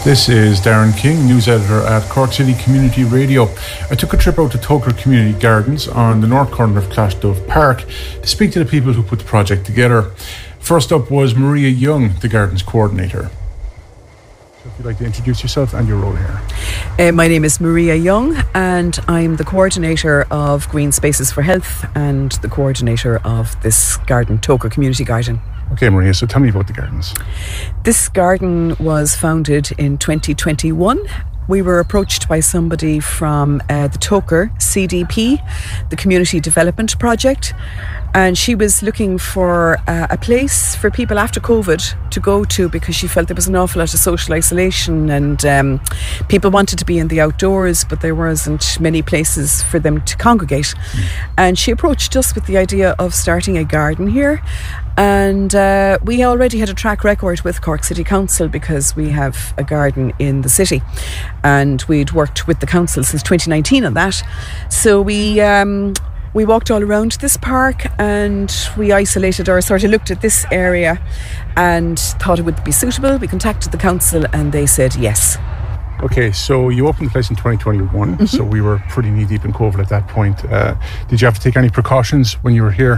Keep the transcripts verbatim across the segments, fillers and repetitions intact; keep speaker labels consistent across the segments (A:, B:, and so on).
A: This is Darren King, news editor at Cork City Community Radio. I took a trip out to Togher Community Gardens on the north corner of Clashdove Park to speak to the people who put the project together. First up was Maria Young, the gardens coordinator. So if you'd like to introduce yourself and your role here.
B: Uh, my name is Maria Young and I'm the coordinator of Green Spaces for Health and the coordinator of this garden, Togher Community Garden.
A: Okay, Maria, so tell me about the gardens.
B: This garden was founded in twenty twenty-one. We were approached by somebody from uh, the Togher C D P, the Community Development Project, and she was looking for uh, a place for people after COVID to go to because she felt there was an awful lot of social isolation and um, people wanted to be in the outdoors, but there wasn't many places for them to congregate. Mm. And she approached us with the idea of starting a garden here. And uh, we already had a track record with Cork City Council because we have a garden in the city and we'd worked with the council since twenty nineteen on that. So we um, we walked all around this park and we isolated or sort of looked at this area and thought it would be suitable. We contacted the council and they said yes.
A: Okay, so you opened the place in twenty twenty-one, mm-hmm. So we were pretty knee deep in COVID at that point. Uh, did you have to take any precautions when you were here?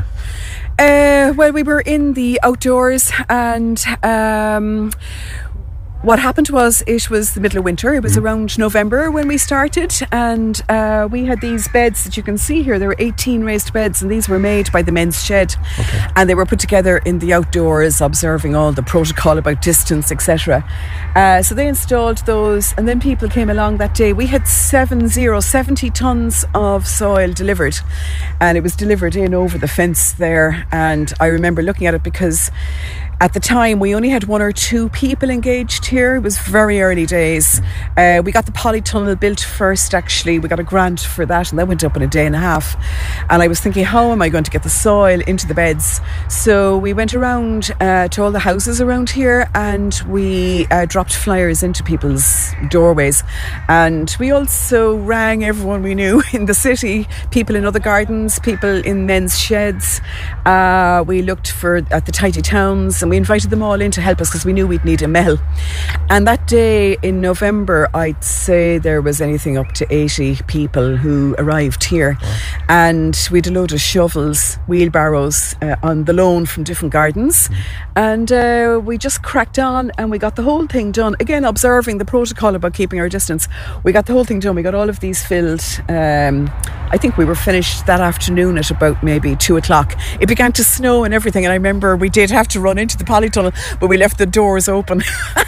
B: Uh, well, we were in the outdoors and um, what happened was it was the middle of winter. It was mm. around November when we started and uh, we had these beds that you can see here. There were eighteen raised beds and these were made by the Men's Shed. Okay. And they were put together in the outdoors, observing all the protocol about distance, et cetera. Uh, so they installed those and then people came along that day. We had seven zero, seventy tonnes of soil delivered and it was delivered in over the fence there. And I remember looking at it because at the time, we only had one or two people engaged here. It was very early days. Uh, we got the polytunnel built first, actually. We got a grant for that, and that went up in a day and a half. And I was thinking, how am I going to get the soil into the beds? So we went around uh, to all the houses around here, and we uh, dropped flyers into people's doorways. And we also rang everyone we knew in the city, people in other gardens, people in men's sheds. Uh, we looked for at the tidy towns, and we invited them all in to help us because we knew we'd need a mill. And that day in November, I'd say there was anything up to eighty people who arrived here. Wow. And we had a load of shovels, wheelbarrows uh, on the loan from different gardens. Mm. And uh, we just cracked on and we got the whole thing done. Again, observing the protocol about keeping our distance. We got the whole thing done. We got all of these filled. Um, I think we were finished that afternoon at about maybe two o'clock. It began to snow and everything. And I remember we did have to run into the polytunnel, but we left the doors open.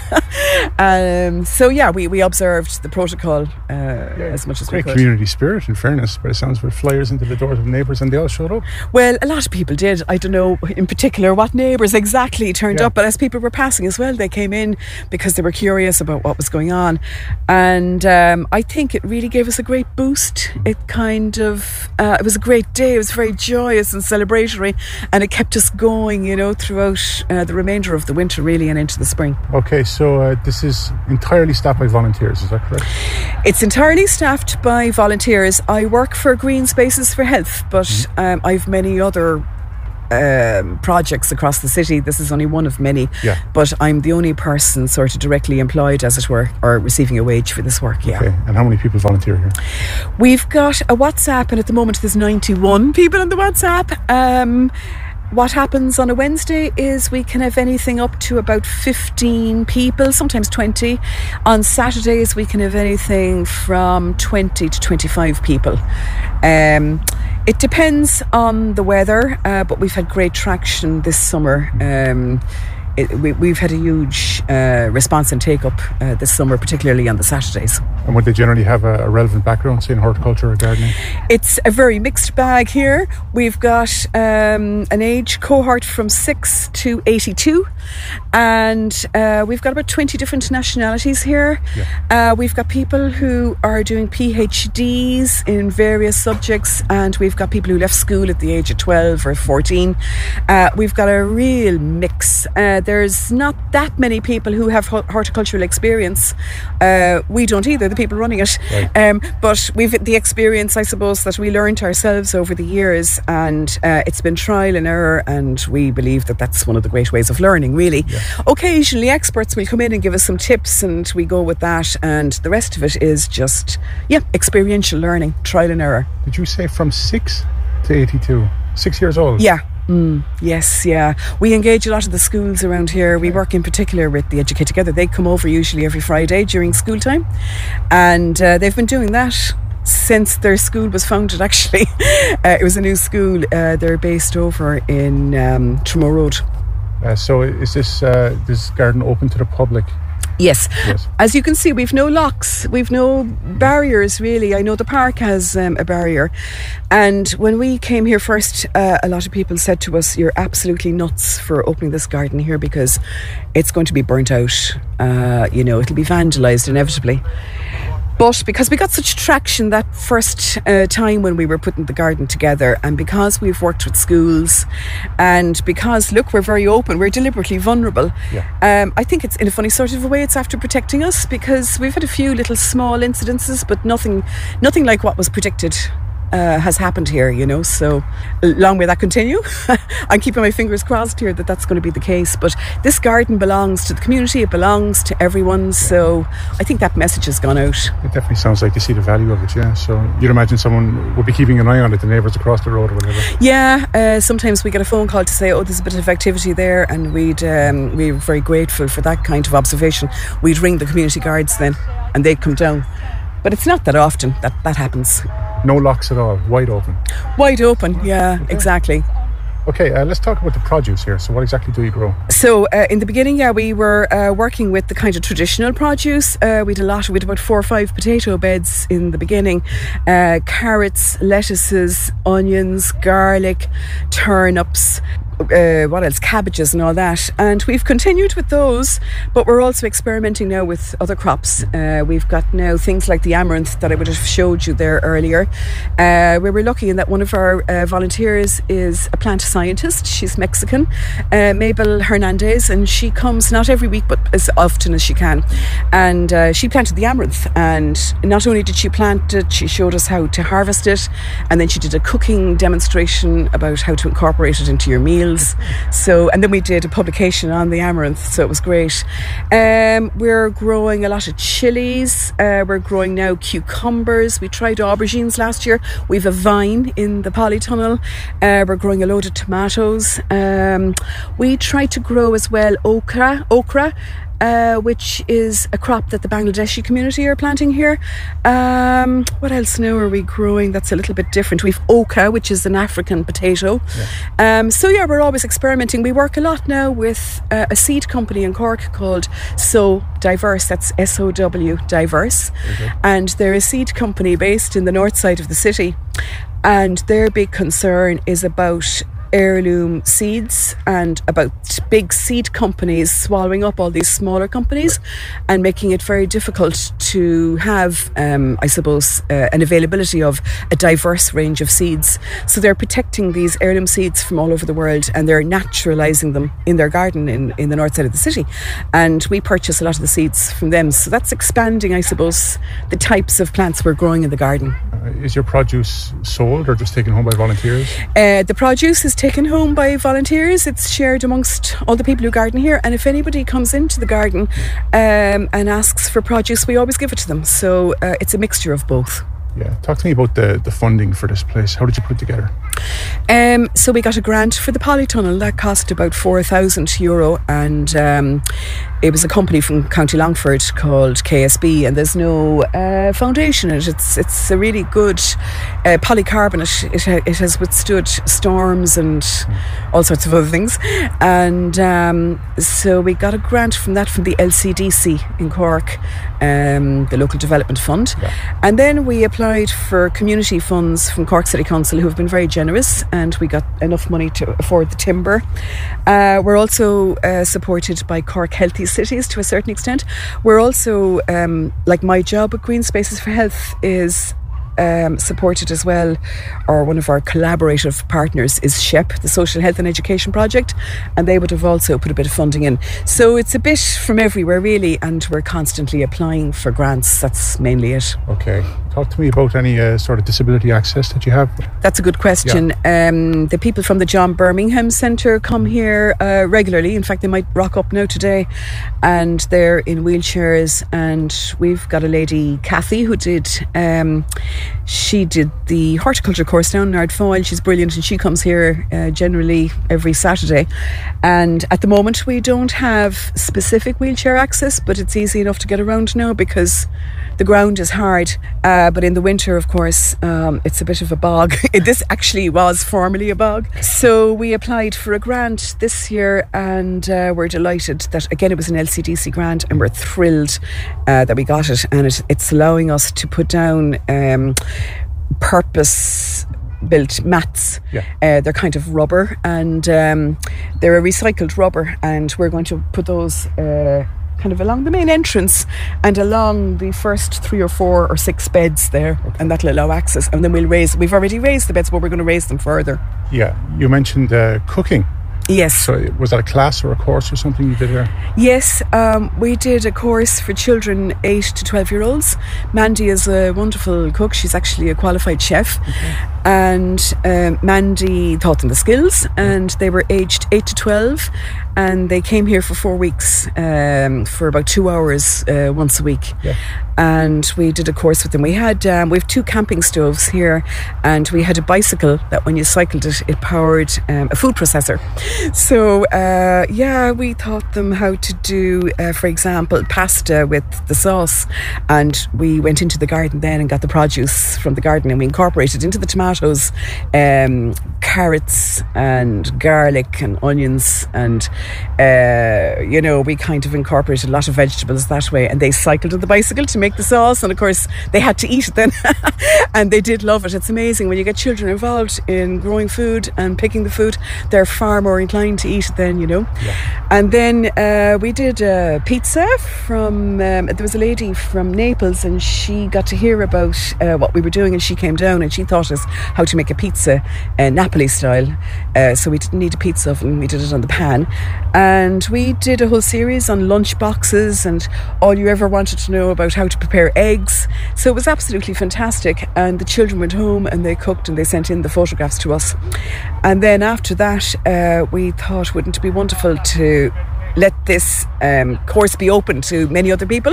B: um, so yeah, we, we observed the protocol uh, yeah, as much as we could.
A: Great community spirit, in fairness, but it sounds with flyers into the doors of neighbours and they all showed up.
B: Well, a lot of people did. I don't know in particular what neighbours exactly turned yeah. up, but as people were passing as well, they came in because they were curious about what was going on. And um, I think it really gave us a great boost. It kind of, uh, it was a great day. It was very joyous and celebratory, and it kept us going, you know, throughout uh, the remainder of the winter really and into the spring.
A: Okay, so uh, this is entirely staffed by volunteers, is that correct?
B: It's entirely staffed by volunteers. I work for Green Spaces for Health, but mm-hmm. um, I've many other um, projects across the city. This is only one of many, yeah. but I'm the only person sort of directly employed, as it were, or receiving a wage for this work. Yeah.
A: Okay, and how many people volunteer here?
B: We've got a WhatsApp, and at the moment there's ninety-one people on the WhatsApp. Um, What happens on a Wednesday is we can have anything up to about fifteen people, sometimes twenty. On Saturdays, we can have anything from twenty to twenty-five people. Um, it depends on the weather, uh, but we've had great traction this summer. Um, it, we, we've had a huge uh, response and take-up uh, this summer, particularly on the Saturdays.
A: And would they generally have a, a relevant background, say in horticulture or gardening?
B: It's a very mixed bag here. We've got um, an age cohort from six to eighty-two, and uh, we've got about twenty different nationalities here. Yeah. Uh, we've got people who are doing PhDs in various subjects, and we've got people who left school at the age of twelve or fourteen. Uh, we've got a real mix. Uh, uh, there's not that many people who have horticultural experience. Uh, we don't either, the people running it. Right. Um, but we've the experience, I suppose, that we learned ourselves over the years, and uh, it's been trial and error, and we believe that that's one of the great ways of learning, really. Yeah. Occasionally experts will come in and give us some tips, and we go with that, and the rest of it is just, yeah, experiential learning, trial and error.
A: Did you say from six to eighty-two? Six years old?
B: Yeah. Mm, yes, yeah. We engage a lot of the schools around here. We work in particular with the Educate Together. They come over usually every Friday during school time, and uh, they've been doing that since their school was founded, actually. uh, it was a new school. Uh, they're based over in um, Tremore Road.
A: Uh, so is this uh, this garden open to the public?
B: Yes.
A: yes.
B: As you can see, we've no locks, we've no barriers, really. I know the park has um, a barrier. And when we came here first, uh, a lot of people said to us, you're absolutely nuts for opening this garden here because it's going to be burnt out. Uh, you know, it'll be vandalised inevitably. But because we got such traction that first uh, time when we were putting the garden together, and because we've worked with schools, and because, look, we're very open, we're deliberately vulnerable, yeah. um, I think it's, in a funny sort of a way, it's after protecting us, because we've had a few little small incidences, but nothing, nothing like what was predicted Uh, has happened here, you know, so long may that continue. I'm keeping my fingers crossed here that that's going to be the case, but this garden belongs to the community, it belongs to everyone, so I think that message has gone out.
A: It definitely sounds like they see the value of it, yeah, so you'd imagine someone would be keeping an eye on it, the neighbours across the road or whatever.
B: Yeah, uh, sometimes we get a phone call to say, oh, there's a bit of activity there, and we'd um, we're very grateful for that kind of observation. We'd ring the community guards then, and they'd come down. But it's not that often that that happens.
A: No locks at all, wide open.
B: Wide open, yeah, okay. Exactly.
A: Okay, uh, let's talk about the produce here. So what exactly do you grow?
B: So uh, in the beginning, yeah, we were uh, working with the kind of traditional produce. Uh, we had a lot, we had about four or five potato beds in the beginning. Uh, carrots, lettuces, onions, garlic, turnips, Uh, what else, cabbages and all that, and we've continued with those, but we're also experimenting now with other crops. Uh, we've got now things like the amaranth that I would have showed you there earlier. Uh, we were lucky in that one of our uh, volunteers is a plant scientist. She's Mexican, uh, Mabel Hernandez, and she comes not every week but as often as she can, and uh, she planted the amaranth, and not only did she plant it, she showed us how to harvest it, and then she did a cooking demonstration about how to incorporate it into your meal. So, and then we did a publication on the amaranth, so it was great. Um, we're growing a lot of chilies. Uh, we're growing now cucumbers. We tried aubergines last year. We've a vine in the polytunnel. Uh, we're growing a load of tomatoes. Um, we tried to grow as well okra, okra. Uh, which is a crop that the Bangladeshi community are planting here. Um, what else now are we growing that's a little bit different? We've oca, which is an African potato. Yeah. Um, so yeah, we're always experimenting. We work a lot now with uh, a seed company in Cork called Sow Diverse. That's S O W, Diverse. Okay. And they're a seed company based in the north side of the city. And their big concern is about heirloom seeds and about big seed companies swallowing up all these smaller companies, right, and making it very difficult to have, um, I suppose, uh, an availability of a diverse range of seeds. So they're protecting these heirloom seeds from all over the world, and they're naturalising them in their garden in, in the north side of the city. And we purchase a lot of the seeds from them. So that's expanding, I suppose, the types of plants we're growing in the garden.
A: Uh, is your produce sold or just taken home by volunteers?
B: Uh, the produce is taken home by volunteers. It's shared amongst all the people who garden here, and if anybody comes into the garden um, and asks for produce, we always give it to them. So uh, it's a mixture of both.
A: Yeah, talk to me about the, the funding for this place. How did you put it together?
B: Um, so we got a grant for the polytunnel that cost about four thousand euro, and um, it was a company from County Longford called K S B, and there's no uh, foundation in it. It's it's a really good uh, polycarbonate. It, it has withstood storms and all sorts of other things, and um, so we got a grant from that from the L C D C in Cork, um, the Local Development Fund, yeah. And then we applied for community funds from Cork City Council, who have been very generous, and we got enough money to afford the timber. Uh, we're also uh, supported by Cork Healthy Cities to a certain extent. We're also, um, like my job at Green Spaces for Health is um, supported as well, or one of our collaborative partners is SHEP, the Social Health and Education Project, and they would have also put a bit of funding in. So it's a bit from everywhere really, and we're constantly applying for grants. That's mainly it.
A: Okay. Talk to me about any uh, sort of disability access that you have.
B: That's a good question. Yeah. Um, the people from the John Birmingham Centre come here uh, regularly. In fact, they might rock up now today, and they're in wheelchairs. And we've got a lady, Kathy, who did um, she did the horticulture course down in Ardfoyle. She's brilliant, and she comes here uh, generally every Saturday. And at the moment, we don't have specific wheelchair access, but it's easy enough to get around now because the ground is hard, uh, but in the winter, of course, um, it's a bit of a bog. This actually was formerly a bog. So we applied for a grant this year, and uh, we're delighted that, again, it was an L C D C grant, and we're thrilled uh, that we got it. And it, it's allowing us to put down um, purpose built mats. Yeah. Uh, they're kind of rubber, and um, they're a recycled rubber, and we're going to put those uh, kind of along the main entrance and along the first three or four or six beds there, okay. And that'll allow access. And then we'll raise, we've already raised the beds, but we're going to raise them further.
A: Yeah, you mentioned uh, cooking.
B: Yes.
A: So was that a class or a course or something you did here?
B: Yes, um, we did a course for children eight to twelve year olds. Mandy is a wonderful cook. She's actually a qualified chef. Okay. And um, Mandy taught them the skills, and they were aged eight to twelve, and they came here for four weeks um, for about two hours uh, once a week. Yeah. And we did a course with them. We had um, we have two camping stoves here, and we had a bicycle that when you cycled it, it powered um, a food processor. So uh, yeah, we taught them how to do, uh, for example, pasta with the sauce, and we went into the garden then and got the produce from the garden, and we incorporated into the tomatoes um, carrots and garlic and onions, and uh, you know, we kind of incorporated a lot of vegetables that way. And they cycled on the bicycle to make the sauce, and of course they had to eat it then. And they did love it. It's amazing when you get children involved in growing food and picking the food, they're far more inclined to eat it then, you know. Yeah. And then uh, we did a pizza from um, there was a lady from Naples, and she got to hear about uh, what we were doing, and she came down and she taught us how to make a pizza uh, Napoli style. Uh, so we didn't need a pizza oven, we did it on the pan. And we did a whole series on lunch boxes and all you ever wanted to know about how to prepare eggs. So it was absolutely fantastic, and the children went home and they cooked and they sent in the photographs to us. And then after that uh, we thought, wouldn't it be wonderful to let this um, course be open to many other people.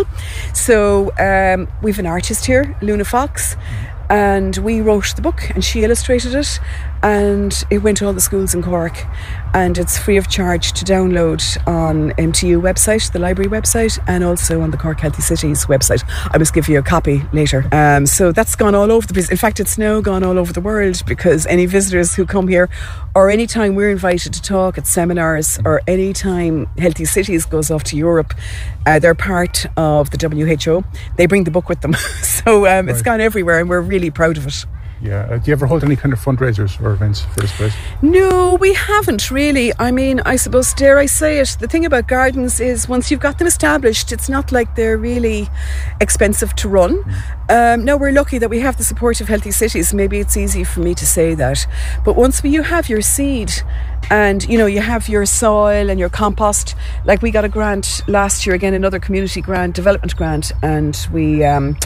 B: So um, we've an artist here, Luna Fox, and we wrote the book and she illustrated it, and it went to all the schools in Cork, and it's free of charge to download on M T U website, the library website, and also on the Cork Healthy Cities website. I must give you a copy later. Um, so that's gone all over the place. In fact, it's now gone all over the world, because any visitors who come here, or any time we're invited to talk at seminars, or any time Healthy Cities goes off to Europe, uh, they're part of the W H O. They bring the book with them. So um, right. It's gone everywhere, and we're really proud of it.
A: Yeah. Uh, do you ever hold any kind of fundraisers or events for this place?
B: No, we haven't really. I mean, I suppose, dare I say it, the thing about gardens is once you've got them established, it's not like they're really expensive to run. Mm. Um, no, we're lucky that we have the support of Healthy Cities. Maybe it's easy for me to say that. But once you have your seed and, you know, you have your soil and your compost, like we got a grant last year, again, another community grant, development grant, and we... Um,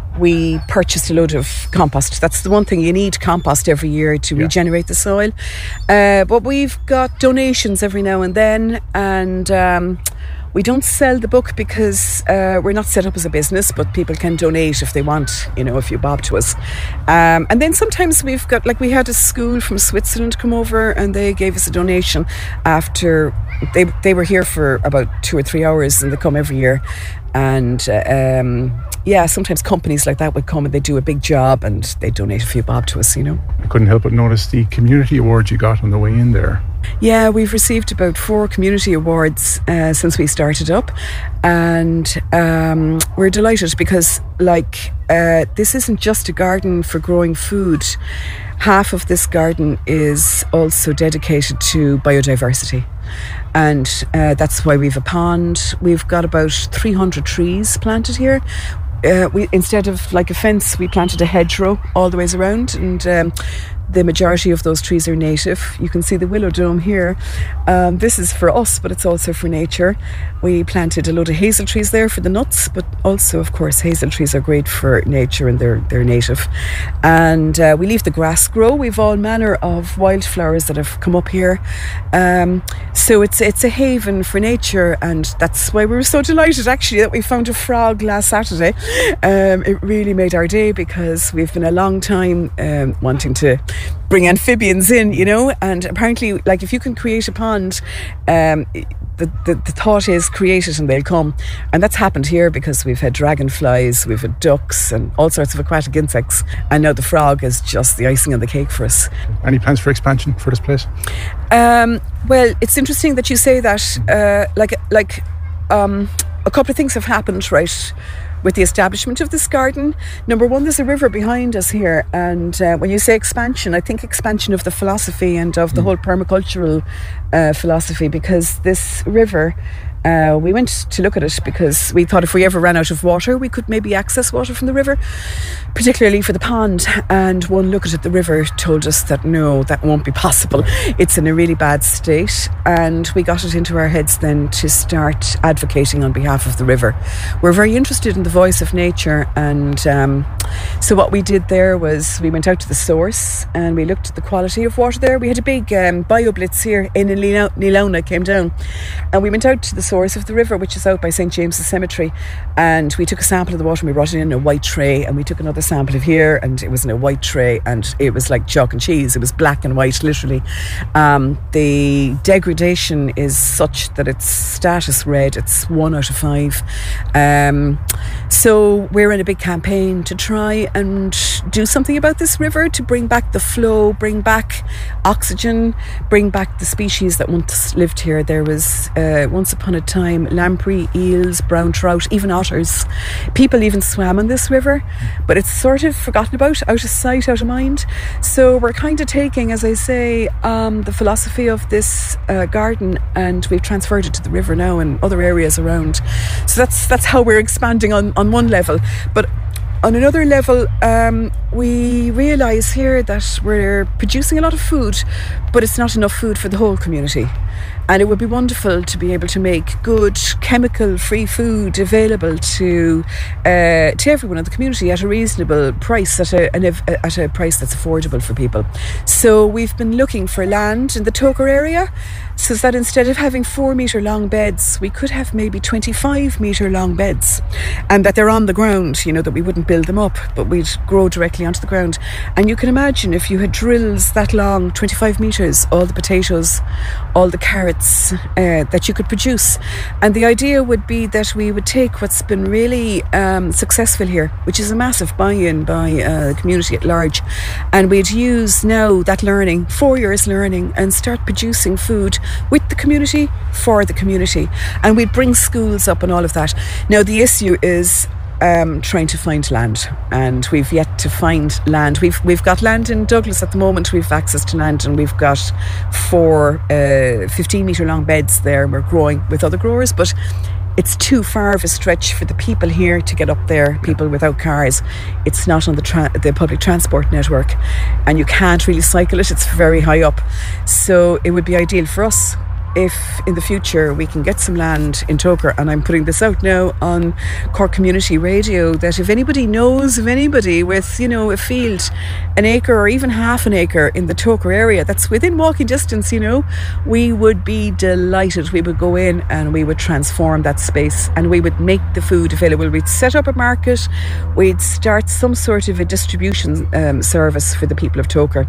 B: we purchased a load of compost. That's the one thing, you need compost every year to yeah. regenerate the soil. Uh, but we've got donations every now and then, and um, we don't sell the book because uh, we're not set up as a business, but people can donate if they want, you know, if you bob to us. Um, and then sometimes we've got, like we had a school from Switzerland come over and they gave us a donation after, they, they were here for about two or three hours, and they come every year. And uh, um, yeah, sometimes companies like that would come and they do a big job and they donate a few bob to us, you know.
A: I couldn't help but notice the community awards you got on the way in there.
B: Yeah, we've received about four community awards uh, since we started up, and um, we're delighted because, like, uh, this isn't just a garden for growing food. Half of this garden is also dedicated to biodiversity, and uh, that's why we've a pond. We've got about three hundred trees planted here. uh, we instead of like a fence, we planted a hedgerow all the ways around, and um, the majority of those trees are native. You can see the willow dome here. Um, this is for us, but it's also for nature. We planted a load of hazel trees there for the nuts, but also, of course, hazel trees are great for nature, and they're they're native. And uh, we leave the grass grow. We've all manner of wildflowers that have come up here. Um, so it's it's a haven for nature, and that's why we were so delighted actually that we found a frog last Saturday. Um, it really made our day, because we've been a long time um, wanting to bring amphibians in, you know, and apparently, like, if you can create a pond, um, the, the, the thought is create it and they'll come. And that's happened here, because we've had dragonflies, we've had ducks and all sorts of aquatic insects, and now the frog is just the icing on the cake for us.
A: Any plans for expansion for this place?
B: Um, well, it's interesting that you say that. Uh, like, like um, a couple of things have happened, right, with the establishment of this garden. Number one, there's a river behind us here, and uh, when you say expansion, I think expansion of the philosophy and of the mm. whole permacultural uh, philosophy, because this river, uh, we went to look at it because we thought if we ever ran out of water, we could maybe access water from the river, particularly for the pond. And one look at it, the river told us that no, that won't be possible. It's in a really bad state, and we got it into our heads then to start advocating on behalf of the river. We're very interested in the voice of nature, and um, so what we did there was we went out to the source and we looked at the quality of water there. We had a big um, bio-blitz here in Nilauna came down, and we went out to the source of the river, which is out by Saint James's Cemetery, and we took a sample of the water and we brought it in a white tray, and we took another sample of here and it was in a white tray, and it was like chalk and cheese. It was black and white, literally. Um, the degradation is such that it's status red. It's one out of five. Um, so we're in a big campaign to try and do something about this river, to bring back the flow, bring back oxygen, bring back the species that once lived here. There was uh, once upon a time lamprey, eels, brown trout, even otters. People even swam in this river, but it's sort of forgotten about, out of sight, out of mind. So we're kind of taking, as I say, um, the philosophy of this uh, garden, and we've transferred it to the river now and other areas around. So that's that's how we're expanding on, on one level. But on another level, um, we realise here that we're producing a lot of food, but it's not enough food for the whole community. And it would be wonderful to be able to make good chemical-free food available to uh, to everyone in the community at a reasonable price, at a an, at a price that's affordable for people. So we've been looking for land in the Togher area, so that instead of having four metre long beds, we could have maybe twenty-five metre long beds, and that they're on the ground, you know, that we wouldn't build them up, but we'd grow directly onto the ground. And you can imagine if you had drills that long, twenty-five metres, all the potatoes, all the carrots, Uh, that you could produce. And the idea would be that we would take what's been really um, successful here, which is a massive buy-in by uh, the community at large, and we'd use now that learning, four years learning, and start producing food with the community, for the community, and we'd bring schools up and all of that. Now the issue is Um, trying to find land, and we've yet to find land. We've we've got land in Douglas at the moment. We've access to land, and we've got four uh, fifteen metre long beds there. We're growing with other growers, but it's too far of a stretch for the people here to get up there, people without cars. It's not on the tra- the public transport network, and you can't really cycle it. It's very high up. So it would be ideal for us if in the future we can get some land in Togher, and I'm putting this out now on Cork Community Radio, that if anybody knows of anybody with, you know, a field, an acre or even half an acre in the Togher area that's within walking distance, you know, we would be delighted. We would go in and we would transform that space, and we would make the food available. We'd set up a market, we'd start some sort of a distribution um, service for the people of Togher.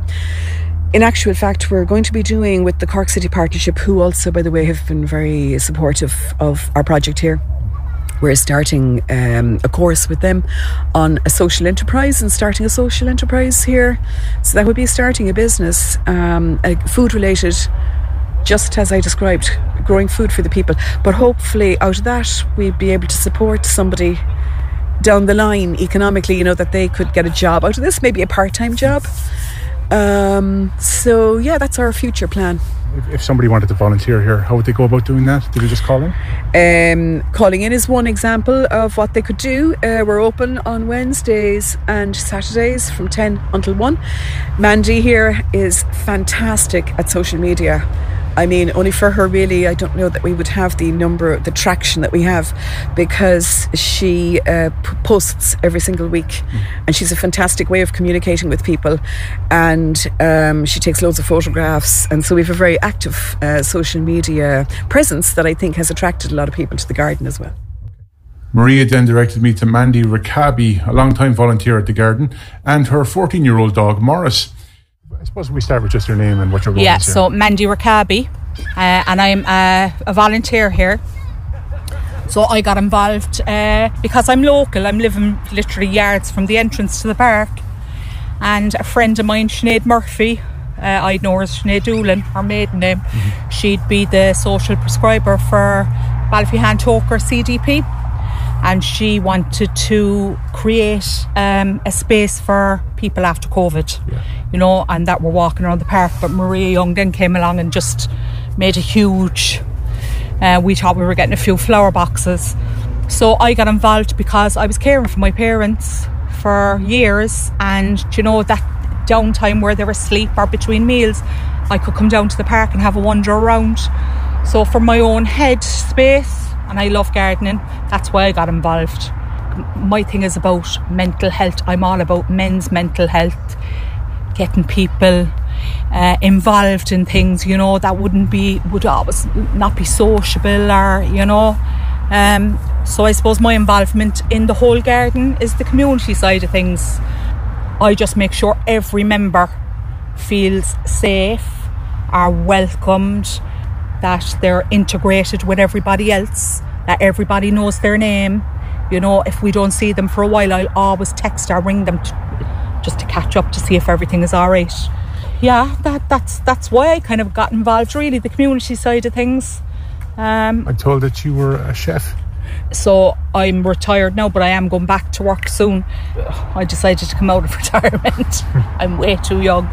B: In actual fact, we're going to be doing with the Cork City Partnership, who also, by the way, have been very supportive of our project here. We're starting um, a course with them on a social enterprise and starting a social enterprise here. So that would be starting a business, um, a food related, just as I described, growing food for the people. But hopefully out of that, we'd be able to support somebody down the line economically, you know, that they could get a job out of this, maybe a part-time job. Um, so yeah, that's our future plan.
A: If, if somebody wanted to volunteer here, how would they go about doing that? Did they just call in?
B: Um, calling in is one example of what they could do. Uh, we're open on Wednesdays and Saturdays from ten until one. Mandy here is fantastic at social media. I mean, only for her really, I don't know that we would have the number, the traction that we have, because she uh, p- posts every single week, mm. and she's a fantastic way of communicating with people, and um, she takes loads of photographs, and so we have a very active uh, social media presence that I think has attracted a lot of people to the garden as well.
A: Maria then directed me to Mandy Rickaby, a long-time volunteer at the garden, and her fourteen-year-old dog, Morris. I suppose we start with just your name and what your role
C: yeah,
A: is. Yeah,
C: so Mandy Rickaby, uh, and I'm uh, a volunteer here. So I got involved uh, because I'm local. I'm living literally yards from the entrance to the park. And a friend of mine, Sinead Murphy, uh, I'd know her as Sinead Doolan, her maiden name, mm-hmm. she'd be the social prescriber for Ballyphehane Toker C D P. And she wanted to create um, a space for people after COVID, yeah. you know, and that were walking around the park. But Maria Young then came along and just made a huge, uh, we thought we were getting a few flower boxes. So I got involved because I was caring for my parents for years, and you know, that downtime where they were asleep or between meals, I could come down to the park and have a wander around. So for my own head space, and I love gardening, that's why I got involved. My thing is about mental health. I'm all about men's mental health, getting people uh, involved in things, you know, that wouldn't be, would always not be sociable, or, you know. Um, so I suppose my involvement in the whole garden is the community side of things. I just make sure every member feels safe, are welcomed, that they're integrated with everybody else, that everybody knows their name. You know, if we don't see them for a while, I'll always text or ring them to, just to catch up to see if everything is all right. Yeah, that, that's that's why I kind of got involved, really, the community side of things. Um,
A: I'm told that you were a chef.
C: So I'm retired now, but I am going back to work soon. I decided to come out of retirement. I'm way too young.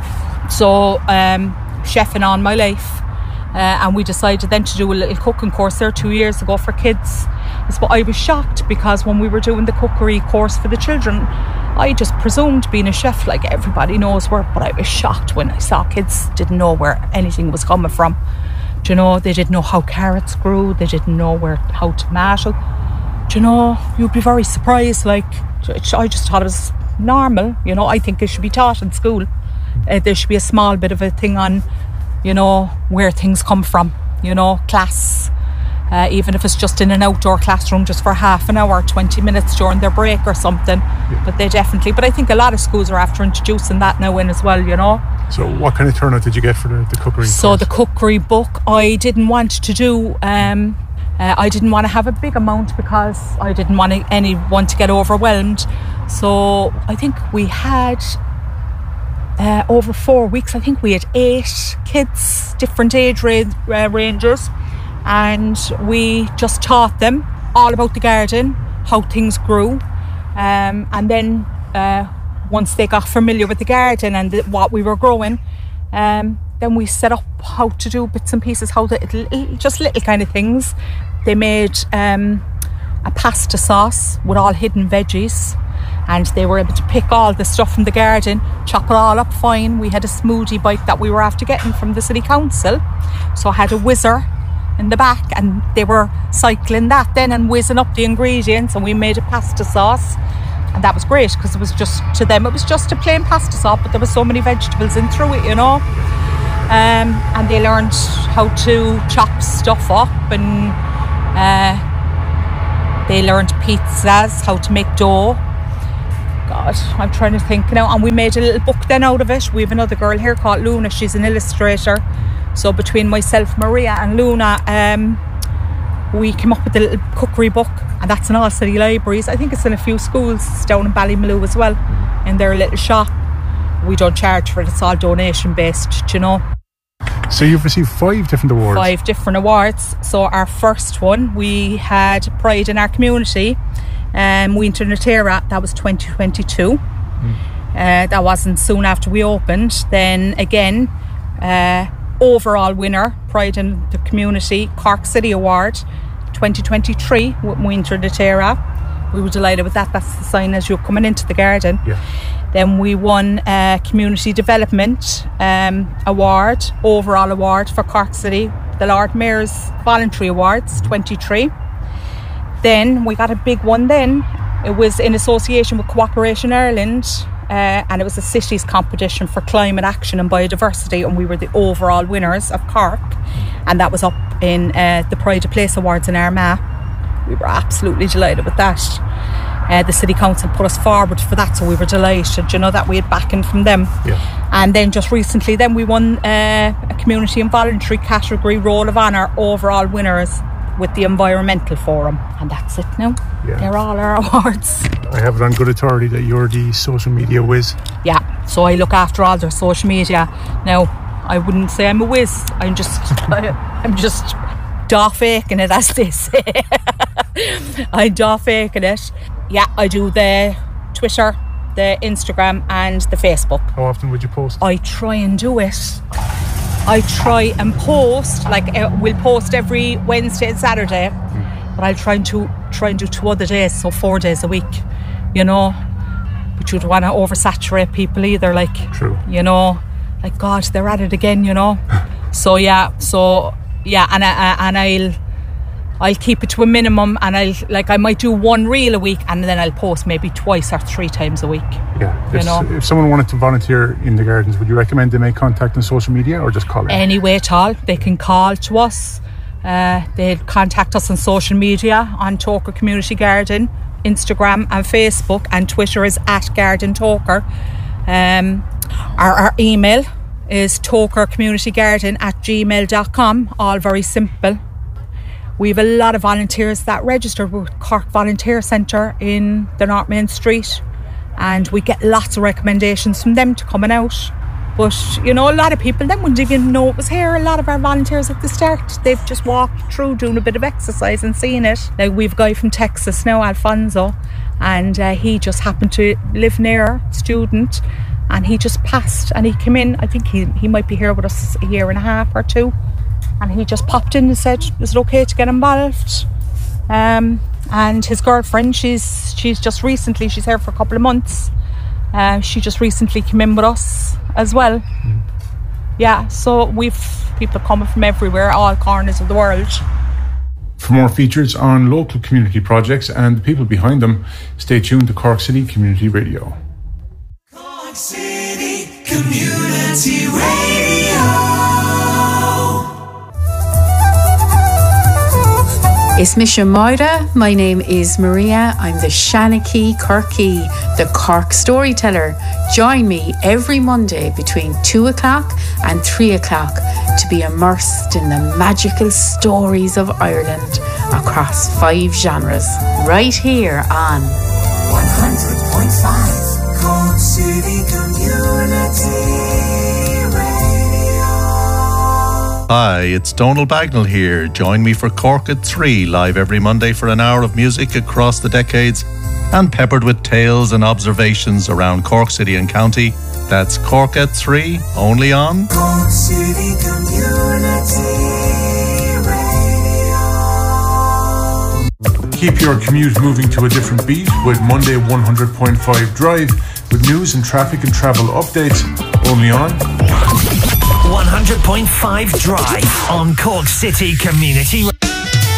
C: So um, chefing on my life. Uh, and we decided then to do a little cooking course there two years ago for kids. But I was shocked because when we were doing the cookery course for the children, I just presumed being a chef, like everybody knows where, but I was shocked when I saw kids didn't know where anything was coming from. Do you know, they didn't know how carrots grew, they didn't know where how tomato. Do you know, you'd be very surprised. Like, I just thought it was normal. You know, I think it should be taught in school. Uh, there should be a small bit of a thing on, you know, where things come from, you know, class, uh, even if it's just in an outdoor classroom just for half an hour, twenty minutes during their break or something. Yeah. But they definitely, but I think a lot of schools are after introducing that now in as well, you know.
A: So what kind of turnout did you get for the, the cookery
C: So
A: course?
C: The cookery book, I didn't want to do, um, uh, I didn't want to have a big amount because I didn't want anyone to get overwhelmed. So I think we had Uh, over four weeks, I think we had eight kids, different age ra- uh, ranges, and we just taught them all about the garden, how things grew, um, and then uh, once they got familiar with the garden and the, what we were growing, um, then we set up how to do bits and pieces, how the little, just little kind of things. They made um, a pasta sauce with all hidden veggies. And they were able to pick all the stuff from the garden, chop it all up fine. We had a smoothie bike that we were after getting from the city council. So I had a whizzer in the back, and they were cycling that then and whizzing up the ingredients, and we made a pasta sauce. And that was great because it was just, to them, it was just a plain pasta sauce, but there were so many vegetables in through it, you know. Um, and they learned how to chop stuff up, and uh, they learned pizzas, how to make dough. God, I'm trying to think now. And we made a little book then out of it. We have another girl here called Luna. She's an illustrator. So between myself, Maria and Luna, um, we came up with a little cookery book, and that's in all city libraries. I think it's in a few schools down in Ballymaloo as well, in their little shop. We don't charge for it. It's all donation based, do you know.
A: So you've received five different awards.
C: Five different awards. So our first one, we had Pride in Our Community. Um, Winter Natera, that was twenty twenty-two. Mm. Uh, that wasn't soon after we opened. Then again, uh, overall winner, Pride in the Community, Cork City Award twenty twenty-three with Muintir de Tara. We were delighted with that. That's the sign as you're coming into the garden.
A: Yeah.
C: Then we won a Community Development um, Award, overall award for Cork City, the Lord Mayor's Voluntary Awards twenty-three. Then we got a big one then. It was in association with Cooperation Ireland, uh, and it was a cities competition for climate action and biodiversity, and we were the overall winners of Cork, and that was up in uh, the Pride of Place Awards in Armagh. We were absolutely delighted with that. Uh, the City Council put us forward for that, so we were delighted, you know, that we had backing from them.
A: Yeah.
C: And then just recently then we won uh, a community and voluntary category Roll of Honour overall winners with the Environmental Forum. And that's it now.
A: Yeah.
C: They're all our awards.
A: I have it on good authority that you're the social media whiz.
C: Yeah, so I look after all their social media. Now, I wouldn't say I'm a whiz. I'm just, I'm just daw faking it, as they say. I'm daw faking it. Yeah, I do the Twitter, the Instagram and the Facebook.
A: How often would you post?
C: I try and do it. I try and post, like uh, we'll post every Wednesday and Saturday, mm. but I'll try and to try and do two other days, so four days a week, you know. But you don't want to oversaturate people either, like,
A: True.
C: you know, like, God, they're at it again, you know. so yeah, so yeah, and I, and I'll I'll keep it to a minimum, and I'll like I might do one reel a week, and then I'll post maybe twice or three times a week.
A: Yeah.
C: You
A: if,
C: know?
A: if someone wanted to volunteer in the gardens, would you recommend they make contact on social media or just call in?
C: Any way at all, they can call to us. Uh, they'll contact us on social media on Toker Community Garden, Instagram and Facebook, and Twitter is at Garden Toker. Um, our, our email is tokercommunitygarden at gmail dot com. All very simple. We have a lot of volunteers that register with Cork Volunteer Centre in the North Main Street, and we get lots of recommendations from them to coming out. But, you know, a lot of people then wouldn't even know it was here. A lot of our volunteers at the start, they've just walked through doing a bit of exercise and seen it. Like, we've a guy from Texas now, Alfonso, and uh, he just happened to live near a student, and he just passed and he came in. I think he, he might be here with us a year and a half or two. And he just popped in and said, is it okay to get involved? Um, and his girlfriend, she's she's just recently, she's here for a couple of months. Uh, she just recently came in with us as well. Mm. Yeah, so we've people coming from everywhere, all corners of the world.
A: For more features on local community projects and the people behind them, stay tuned to Cork City Community Radio.
D: Cork City Community Radio.
E: It's Misha Moira. My name is Maria. I'm the Shanachie Corky, the Cork storyteller. Join me every Monday between two o'clock and three o'clock to be immersed in the magical stories of Ireland across five genres, right here on
D: one hundred point five Cork City Community.
F: Hi, it's Donald Bagnall here. Join me for Cork at three, live every Monday for an hour of music across the decades and peppered with tales and observations around Cork City and County. That's Cork at three, only on
D: Cork City Community Radio.
A: Keep your commute moving to a different beat with Monday one hundred point five Drive with news and traffic and travel updates, only on
D: one hundred point five Drive on Cork City Community Radio.